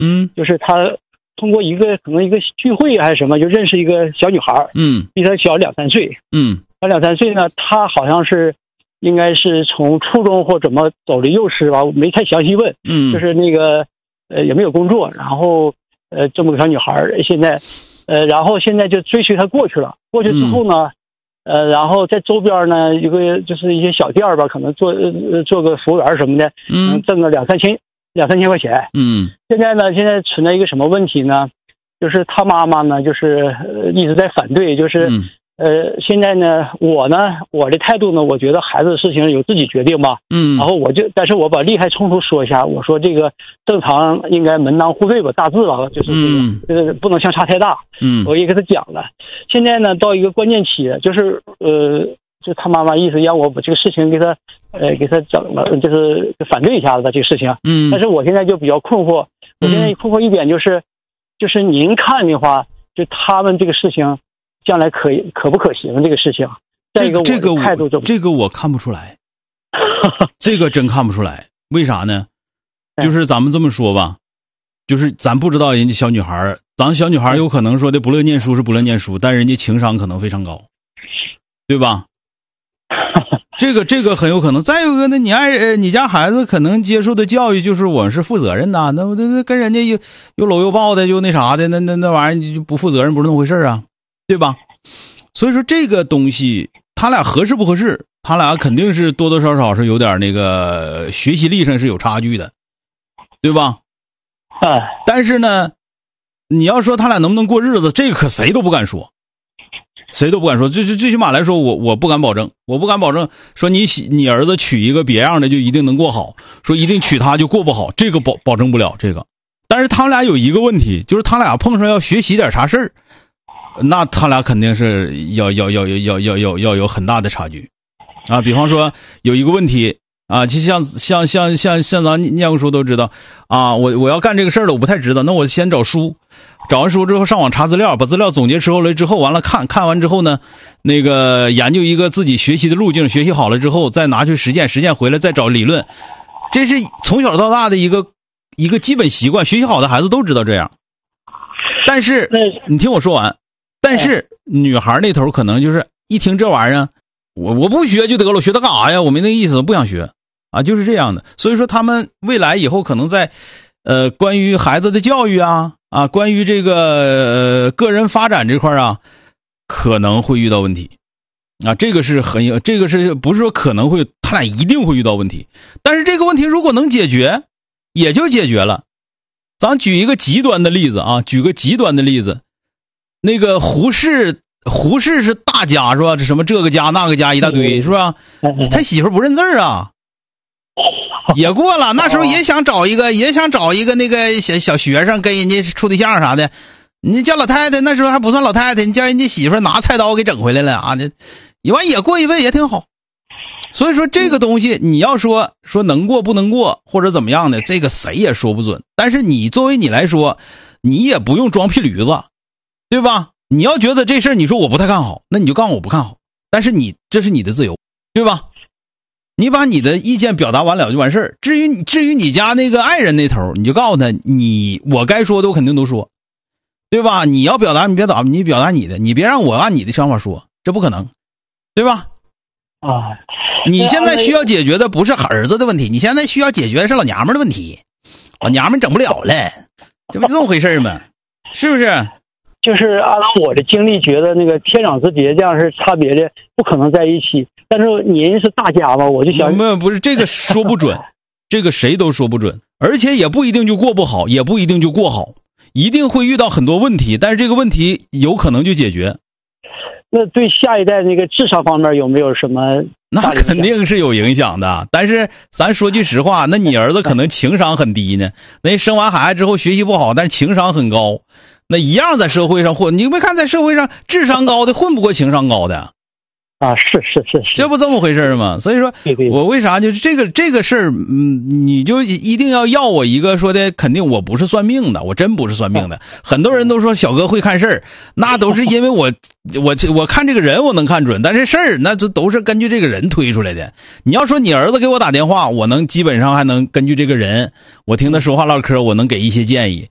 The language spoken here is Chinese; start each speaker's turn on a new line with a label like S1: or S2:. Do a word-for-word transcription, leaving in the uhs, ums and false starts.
S1: 嗯，
S2: 就是他通过一个可能一个聚会还是什么，就认识一个小女孩，
S1: 嗯，
S2: 比他小两三岁，
S1: 嗯，
S2: 他两三岁呢，他好像是应该是从初中或怎么走的幼师吧，我没太详细问，
S1: 嗯，
S2: 就是那个呃也没有工作，然后呃这么个小女孩，现在呃然后现在就追随他过去了，过去之后呢。嗯呃，然后在周边呢，一个就是一些小店吧，可能做呃做个服务员什么的，
S1: 嗯，
S2: 挣个两三千两三千块钱。
S1: 嗯，
S2: 现在呢，现在存在一个什么问题呢？就是他妈妈呢，就是呃一直在反对，就是、
S1: 嗯、
S2: 呃，现在呢，我呢，我的态度呢，我觉得孩子的事情由自己决定吧。
S1: 嗯，
S2: 然后我就，但是我把利害冲突说一下，我说这个正常应该门当户对吧，大致吧，就是这个、嗯、这个不能相差太大。
S1: 嗯，
S2: 我也给他讲了。现在呢，到一个关键期，就是呃，就他妈妈意思让我把这个事情给他呃给他整了，就是反对一下子吧这个事情。
S1: 嗯，
S2: 但是我现在就比较困惑，我现在困惑一点就是，嗯、就是您看的话，就他们这个事情将来可以可不可行这个事情。再一个，
S1: 这个
S2: 态度怎么？
S1: 这个我看不出来，这个真看不出来。为啥呢？就是咱们这么说吧。就是咱不知道人家小女孩，咱小女孩有可能说的不乐念书是不乐念书，但人家情商可能非常高，对吧？这个这个很有可能。再有一个呢，你爱呃你家孩子可能接受的教育就是我是负责任的，那那跟人家有有搂有抱的，就那啥的，那那那玩意儿就不负责任，不是那么回事啊，对吧？所以说这个东西他俩合适不合适，他俩肯定是多多少少是有点那个学习力上是有差距的，对吧？但是呢，你要说他俩能不能过日子，这个可谁都不敢说，谁都不敢说。最最最起码来说，我我不敢保证，我不敢保证说你你儿子娶一个别样的就一定能过好，说一定娶她就过不好，这个保保证不了这个。但是他俩有一个问题，就是他俩碰上要学习点啥事儿，那他俩肯定是要要要要要要要要有很大的差距啊。比方说有一个问题。啊，就像像像像像咱念过书都知道啊，我我要干这个事儿了，我不太知道，那我先找书，找完书之后上网查资料，把资料总结出来之后，完了看看完之后呢，那个研究一个自己学习的路径，学习好了之后再拿去实践，实践回来再找理论，这是从小到大的一个一个基本习惯，学习好的孩子都知道这样。但是你听我说完，但是女孩那头可能就是一听这玩意儿，我我不学就得了，我学它干啥呀？我没那个意思，我不想学。啊，就是这样的，所以说他们未来以后可能在，呃，关于孩子的教育啊，啊，关于这个呃个人发展这块啊，可能会遇到问题，啊，这个是很有，这个是不是说可能会，他俩一定会遇到问题，但是这个问题如果能解决，也就解决了。咱举一个极端的例子啊，举个极端的例子，那个胡适，胡适是大家是吧？这什么这个家那个家一大堆是吧？他媳妇不认字啊。也过了，那时候也想找一个，也想找一个那个小小学生跟人家处对象啥的。你叫老太太，那时候还不算老太太，你叫人家媳妇拿菜刀给整回来了啊！这一完也过一位也挺好。所以说这个东西，你要说说能过不能过或者怎么样的，这个谁也说不准。但是你作为你来说，你也不用装屁驴子，对吧？你要觉得这事儿你说我不太看好，那你就告诉我不看好。但是你这是你的自由，对吧？你把你的意见表达完了就完事儿。至于至于你家那个爱人那头，你就告诉他，你我该说的我肯定都说，对吧？你要表达你别打，你表达你的，你别让我按你的想法说，这不可能，对吧？
S2: 啊，
S1: 你现在需要解决的不是儿子的问题，你现在需要解决的是老娘们的问题，老娘们整不了了，这不就这么回事吗？是不是？
S2: 就是按照我的经历，觉得那个天壤之别这样是差别的，不可能在一起。但是您是大家嘛，我就想，
S1: 没有，不是这个说不准，这个谁都说不准，而且也不一定就过不好，也不一定就过好，一定会遇到很多问题，但是这个问题有可能就解决。
S2: 那对下一代那个智商方面有没有什么？
S1: 那肯定是有影响的，但是咱说句实话，那你儿子可能情商很低呢，那生完孩子之后学习不好，但是情商很高。那一样在社会上混，你没看在社会上智商高的混不过情商高的
S2: 啊？是是是是，
S1: 这不这么回事吗？所以说，
S2: 对对对，
S1: 我为啥就是这个这个事儿，嗯，你就一定要要我一个说的，肯定我不是算命的，我真不是算命的。啊、很多人都说小哥会看事儿，那都是因为我我我看这个人我能看准，但是事儿那都都是根据这个人推出来的。你要说你儿子给我打电话，我能基本上还能根据这个人，我听他说话唠嗑，我能给一些建议。